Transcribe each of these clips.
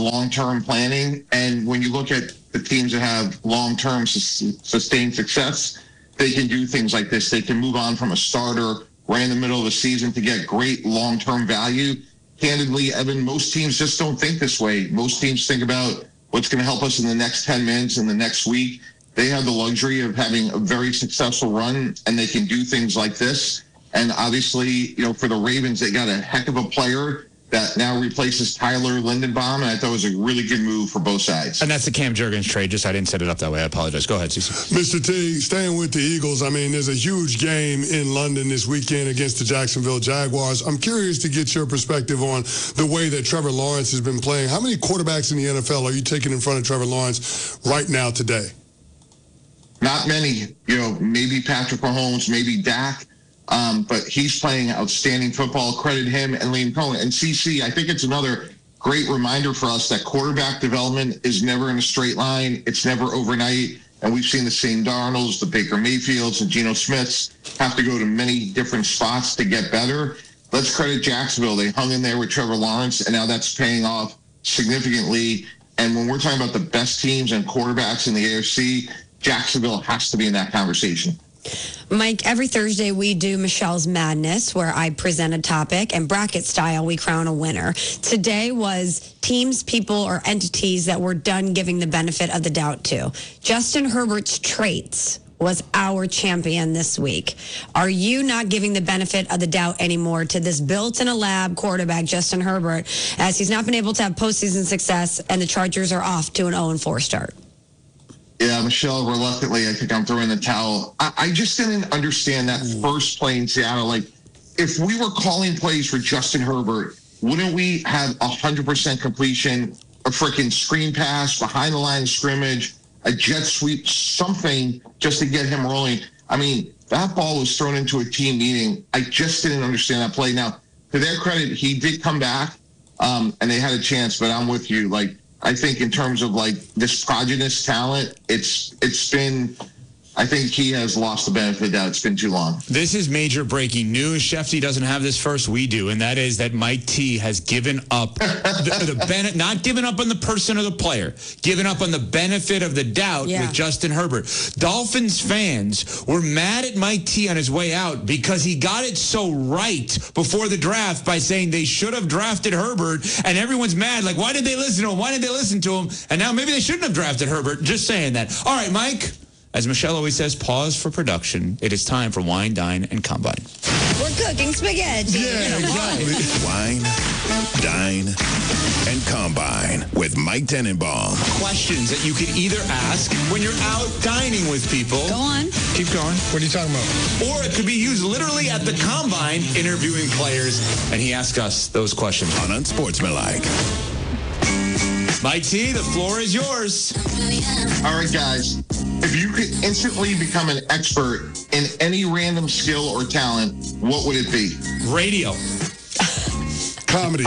long-term planning. And when you look at the teams that have long-term sustained success, they can do things like this. They can move on from a starter right in the middle of the season to get great long-term value. Candidly, Evan, most teams just don't think this way. Most teams think about what's going to help us in the next 10 minutes, in the next week. They have the luxury of having a very successful run, and they can do things like this. And obviously, for the Ravens, they got a heck of a player that now replaces Tyler Linderbaum, and I thought it was a really good move for both sides. And that's the Cam Jurgens trade. Just I didn't set it up that way. I apologize. Go ahead, Cece. Mr. T, staying with the Eagles, I mean, there's a huge game in London this weekend against the Jacksonville Jaguars. I'm curious to get your perspective on the way that Trevor Lawrence has been playing. How many quarterbacks in the NFL are you taking in front of Trevor Lawrence right now today? Not many. Maybe Patrick Mahomes, maybe Dak. But he's playing outstanding football. Credit him and Liam Cohen. And CC, I think it's another great reminder for us that quarterback development is never in a straight line. It's never overnight. And we've seen the Sam Darnolds, the Baker Mayfields, and Geno Smiths have to go to many different spots to get better. Let's credit Jacksonville. They hung in there with Trevor Lawrence, and now that's paying off significantly. And when we're talking about the best teams and quarterbacks in the AFC, Jacksonville has to be in that conversation. Mike, every Thursday we do Michelle's Madness, where I present a topic, and bracket style we crown a winner. Today was teams, people, or entities that we're done giving the benefit of the doubt to. Justin Herbert's traits was our champion this week. Are you not giving the benefit of the doubt anymore to this built-in-a-lab quarterback, Justin Herbert, as he's not been able to have postseason success, and the Chargers are off to an 0-4 start? Yeah, Michelle, reluctantly, I think I'm throwing the towel. I just didn't understand that first play in Seattle. Like, if we were calling plays for Justin Herbert, wouldn't we have 100% completion, a freaking screen pass behind the line of scrimmage, a jet sweep, something just to get him rolling? I mean, that ball was thrown into a team meeting. I just didn't understand that play. Now, to their credit, he did come back, and they had a chance, but I'm with you. Like, I think in terms of like this prodigious talent, it's been, I think he has lost the benefit of the doubt. It's been too long. This is major breaking news. Shefty doesn't have this first. We do. And that is that Mike T has given up not given up on the person or the player, given up on the benefit of the doubt with Justin Herbert. Dolphins fans were mad at Mike T on his way out because he got it so right before the draft by saying they should have drafted Herbert. And everyone's mad. Like, why did they listen to him? Why did they listen to him? And now maybe they shouldn't have drafted Herbert. Just saying that. All right, Mike. As Michelle always says, pause for production. It is time for Wine, Dine, and Combine. We're cooking spaghetti. Yeah, exactly. Wine, Dine, and Combine with Mike Tenenbaum. Questions that you could either ask when you're out dining with people. Go on. Keep going. What are you talking about? Or it could be used literally at the Combine interviewing players, and he asked us those questions. On Unsportsmanlike. Mike T, the floor is yours. All right, guys. If you could instantly become an expert in any random skill or talent, what would it be? Radio. Comedy.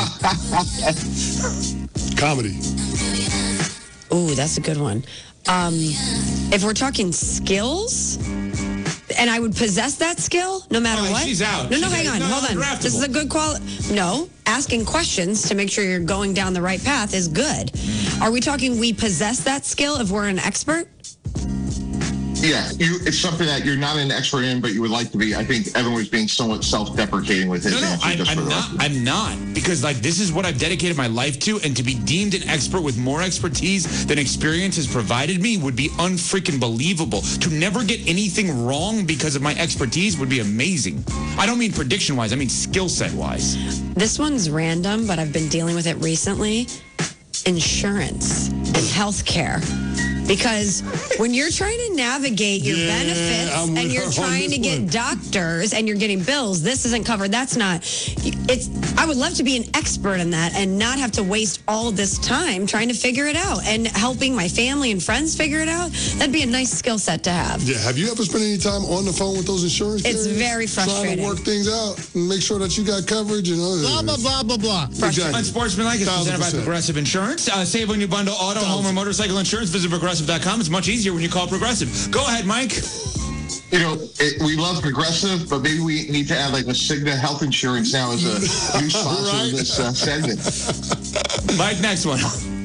Comedy. Ooh, that's a good one. If we're talking skills, and I would possess that skill no matter what. She's out. No, hang on. Hold on. Undraftable. This is a good quality. No, asking questions to make sure you're going down the right path is good. Are we talking we possess that skill if we're an expert? Yeah, it's something that you're not an expert in, but you would like to be. I think Evan was being somewhat self-deprecating with his answer. I'm not. Because, this is what I've dedicated my life to, and to be deemed an expert with more expertise than experience has provided me would be unfreaking believable. To never get anything wrong because of my expertise would be amazing. I don't mean prediction-wise. I mean skill set-wise. This one's random, but I've been dealing with it recently. Insurance and healthcare. Because when you're trying to navigate your benefits and you're trying to get doctors and you're getting bills, this isn't covered. That's not. I would love to be an expert in that and not have to waste all this time trying to figure it out and helping my family and friends figure it out. That'd be a nice skill set to have. Yeah. Have you ever spent any time on the phone with those insurance carriers? It's very frustrating. Trying to work things out and make sure that you got coverage and blah, blah, blah, blah, blah. Exactly. Unsportsmanlike is presented by 1000%. Progressive Insurance. Save when you bundle auto, home, or motorcycle insurance. Visit Progressive.com. It's much easier when you call Progressive. Go ahead, Mike. We love Progressive, but maybe we need to add like a Cigna Health Insurance now as a new sponsor of this segment. Mike, next one.